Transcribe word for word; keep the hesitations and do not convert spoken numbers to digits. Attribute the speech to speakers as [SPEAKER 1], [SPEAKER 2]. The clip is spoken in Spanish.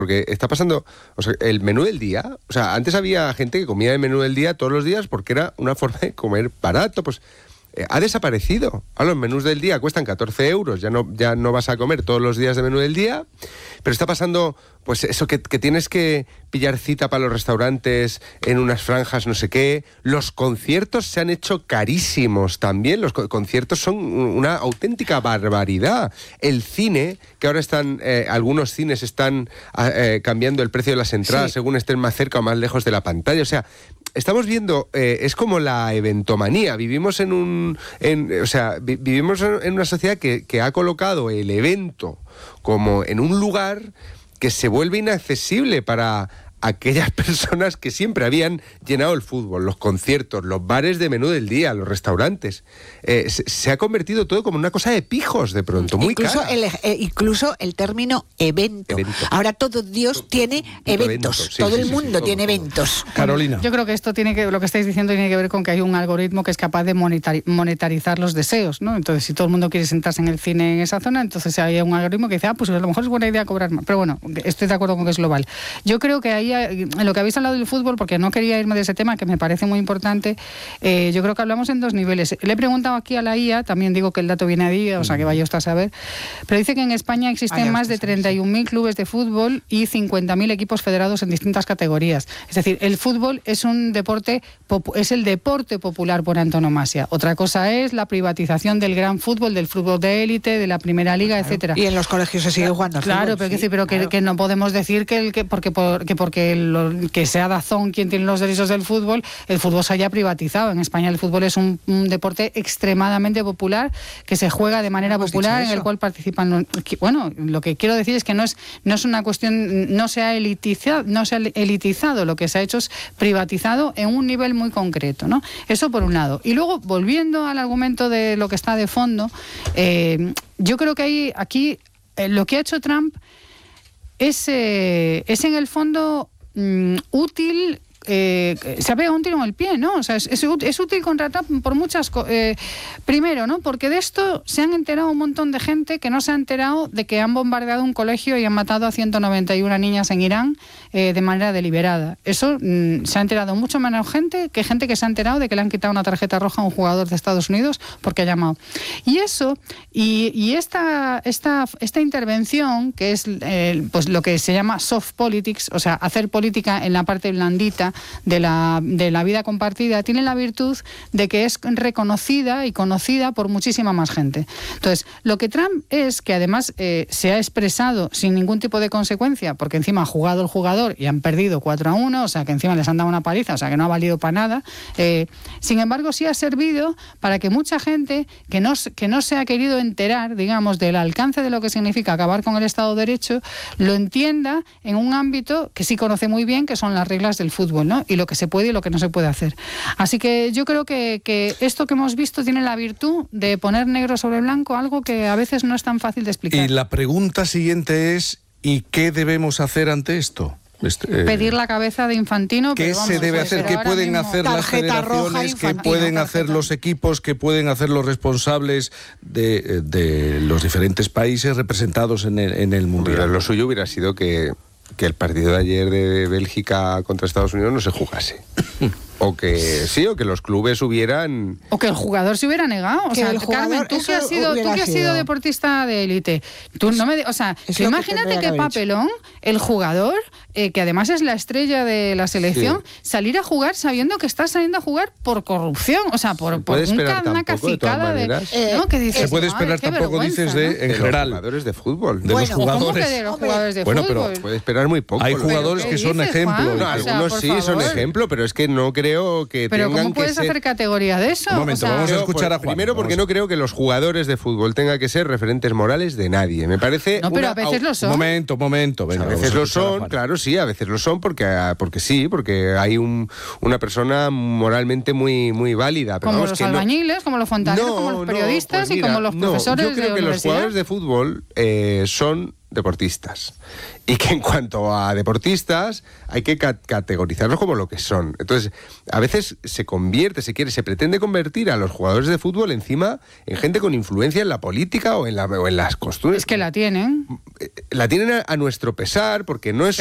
[SPEAKER 1] Porque está pasando, o sea, el menú del día, o sea, antes había gente que comía el menú del día todos los días porque era una forma de comer barato, pues eh, ha desaparecido. Ahora los menús del día cuestan catorce euros, ya no, ya no vas a comer todos los días de menú del día, pero está pasando, pues eso, que, que tienes que pillar cita para los restaurantes en unas franjas, no sé qué. Los conciertos se han hecho carísimos también, los co- conciertos son una auténtica barbaridad. El cine, que ahora están, eh, algunos cines están eh, cambiando el precio de las entradas, sí, según estén más cerca o más lejos de la pantalla, o sea, estamos viendo, eh, es como la eventomanía, vivimos en un, en, o sea, vi, vivimos en una sociedad que, que ha colocado el evento como en un lugar que se vuelve inaccesible para aquellas personas que siempre habían llenado el fútbol, los conciertos, los bares de menú del día, los restaurantes. Eh, se, se ha convertido todo como una cosa de pijos de pronto, muy
[SPEAKER 2] incluso
[SPEAKER 1] cara.
[SPEAKER 2] El, eh, incluso el término evento. evento. Ahora todo Dios tiene eventos, evento, sí, todo sí, el mundo sí, sí, tiene todo, eventos.
[SPEAKER 3] Todo. Carolina.
[SPEAKER 4] Yo creo que esto tiene que, lo que estáis diciendo tiene que ver con que hay un algoritmo que es capaz de monetari- monetarizar los deseos, ¿no? Entonces, si todo el mundo quiere sentarse en el cine en esa zona, entonces hay un algoritmo que dice, ah, pues a lo mejor es buena idea cobrar más. Pero bueno, estoy de acuerdo con que es global. Yo creo que ahí, en lo que habéis hablado del fútbol, porque no quería irme de ese tema, que me parece muy importante, eh, yo creo que hablamos en dos niveles. Le he preguntado aquí a la I A, también digo que el dato viene de I A, o sea que vaya usted a saber, pero dice que en España existen ah, más de treinta y un mil clubes de fútbol y cincuenta mil equipos federados en distintas categorías. Es decir, el fútbol es un deporte, es el deporte popular por antonomasia. Otra cosa es la privatización del gran fútbol, del fútbol de élite, de la primera liga, claro, etcétera.
[SPEAKER 2] Y en los colegios se sigue jugando.
[SPEAKER 4] Claro,
[SPEAKER 2] fútbol,
[SPEAKER 4] pero,
[SPEAKER 2] sí,
[SPEAKER 4] que, sí, pero
[SPEAKER 2] claro.
[SPEAKER 4] que, que no podemos decir que, el, que porque, por, que porque lo, que sea Dazón quien tiene los derechos del fútbol, el fútbol se haya privatizado. En España el fútbol es un, un deporte extremadamente popular que se juega de manera popular, en el cual participan los, bueno, lo que quiero decir es que no es no es una cuestión, no se ha elitizado, no se ha elitizado, lo que se ha hecho es privatizado en un nivel muy concreto, ¿no? Eso por un lado. Y luego, volviendo al argumento de lo que está de fondo, eh, yo creo que hay aquí eh, lo que ha hecho Trump es, eh, es en el fondo Mm, útil, eh, se ha pegado un tiro en el pie, ¿no? O sea, es, es, es útil contra Trump por muchas cosas. Eh, primero, ¿no? Porque de esto se han enterado un montón de gente que no se ha enterado de que han bombardeado un colegio y han matado a ciento noventa y una niñas en Irán eh, de manera deliberada. Eso mm, se ha enterado mucho menos gente que gente que se ha enterado de que le han quitado una tarjeta roja a un jugador de Estados Unidos porque ha llamado. Y eso, y, y esta, esta, esta intervención, que es eh, pues lo que se llama soft politics, o sea, hacer política en la parte blandita de la, de la vida compartida, tiene la virtud de que es reconocida y conocida por muchísima más gente. Entonces, lo que Trump es, que además eh, se ha expresado sin ningún tipo de consecuencia, porque encima ha jugado el jugador y han perdido cuatro a uno, o sea que encima les han dado una paliza, o sea que no ha valido para nada, eh, sin embargo sí ha servido para que mucha gente que no, que no se ha querido enterar, digamos, del alcance de lo que significa acabar con el Estado de Derecho, lo entienda en un ámbito que sí conoce muy bien, que son las reglas del fútbol, ¿no? Y lo que se puede y lo que no se puede hacer. Así que yo creo que, que esto que hemos visto tiene la virtud de poner negro sobre blanco algo que a veces no es tan fácil de explicar.
[SPEAKER 3] Y la pregunta siguiente es, ¿y qué debemos hacer ante esto?
[SPEAKER 4] Este, eh, pedir la cabeza de Infantino.
[SPEAKER 3] ¿Qué
[SPEAKER 4] pero vamos,
[SPEAKER 3] se debe
[SPEAKER 4] pues,
[SPEAKER 3] hacer? ¿Qué pueden
[SPEAKER 4] mismo,
[SPEAKER 3] hacer las federaciones? ¿Qué pueden hacer los equipos? ¿Qué pueden hacer los responsables de, de los diferentes países representados en el, en el Mundial?
[SPEAKER 1] Pero lo suyo hubiera sido que, que el partido de ayer de Bélgica contra Estados Unidos no se jugase. O que sí, o que los clubes hubieran...
[SPEAKER 4] O que el jugador se hubiera negado. O
[SPEAKER 2] que
[SPEAKER 4] sea,
[SPEAKER 2] el jugador,
[SPEAKER 4] Carmen, tú que has sido, tú que has sido deportista de élite, tú no me... O sea, tú imagínate qué papelón el jugador, eh, que además es la estrella de la selección, sí, salir a jugar sabiendo que está saliendo a jugar por corrupción. O sea, por, por un, una cacicada de... de
[SPEAKER 3] eh,
[SPEAKER 4] ¿no? Que dices,
[SPEAKER 3] se puede esperar tampoco, dices, de,
[SPEAKER 4] ¿no?
[SPEAKER 3] en general.
[SPEAKER 1] De los jugadores de fútbol.
[SPEAKER 3] De
[SPEAKER 4] bueno,
[SPEAKER 3] los jugadores.
[SPEAKER 4] ¿cómo que de los jugadores de
[SPEAKER 3] bueno,
[SPEAKER 4] fútbol?
[SPEAKER 3] pero
[SPEAKER 1] puede esperar muy poco.
[SPEAKER 3] Hay jugadores que son ejemplo.
[SPEAKER 1] No, algunos
[SPEAKER 4] o sea,
[SPEAKER 1] sí
[SPEAKER 4] favor.
[SPEAKER 1] son ejemplo, pero es que no creo que
[SPEAKER 4] pero
[SPEAKER 1] tengan
[SPEAKER 4] ¿cómo puedes
[SPEAKER 1] que ser...
[SPEAKER 4] hacer categoría de eso?
[SPEAKER 3] Un momento,
[SPEAKER 4] o sea,
[SPEAKER 3] vamos a escuchar a Juan.
[SPEAKER 1] Primero porque no creo que los jugadores de fútbol tengan que ser referentes morales de nadie. Me parece...
[SPEAKER 4] No, pero
[SPEAKER 1] una...
[SPEAKER 4] a veces lo son.
[SPEAKER 3] Momento, momento. Venga,
[SPEAKER 1] a veces lo son, claro, sí, a veces lo son porque, porque sí, porque hay un, una persona moralmente muy, muy válida. Pero
[SPEAKER 4] como
[SPEAKER 1] vamos,
[SPEAKER 4] los
[SPEAKER 1] que
[SPEAKER 4] albañiles,
[SPEAKER 1] no,
[SPEAKER 4] como los fontaneros,
[SPEAKER 1] no,
[SPEAKER 4] como los periodistas
[SPEAKER 1] no, pues mira,
[SPEAKER 4] y como los
[SPEAKER 1] no,
[SPEAKER 4] profesores
[SPEAKER 1] yo creo
[SPEAKER 4] de
[SPEAKER 1] que
[SPEAKER 4] universidad.
[SPEAKER 1] los jugadores de fútbol eh, son deportistas, y que en cuanto a deportistas hay que ca- categorizarlos como lo que son. Entonces, a veces se convierte, se quiere, se pretende convertir a los jugadores de fútbol encima en gente con influencia en la política o en, la, o en las costumbres.
[SPEAKER 4] Es que la tienen.
[SPEAKER 1] La tienen a, a nuestro pesar, porque no es